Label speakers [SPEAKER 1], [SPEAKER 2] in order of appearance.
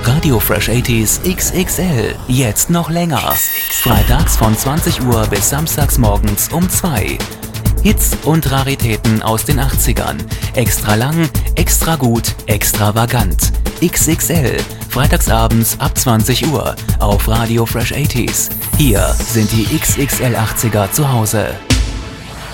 [SPEAKER 1] Radio Fresh 80s XXL. Jetzt noch länger. Freitags von 20 Uhr bis samstags morgens um 2. Hits und Raritäten aus den 80ern. Extra lang, extra gut, extravagant. XXL. Freitagsabends ab 20 Uhr auf Radio Fresh 80s. Hier sind die XXL 80er zu Hause.